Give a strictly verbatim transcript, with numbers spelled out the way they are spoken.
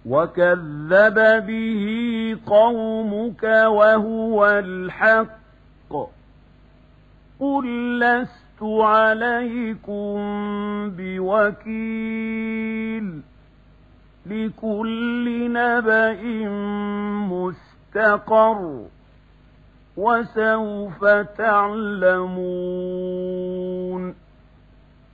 وكذب به قومك وهو الحق قل لست عليكم بوكيل لكل نبأ مستقر وسوف تعلمون.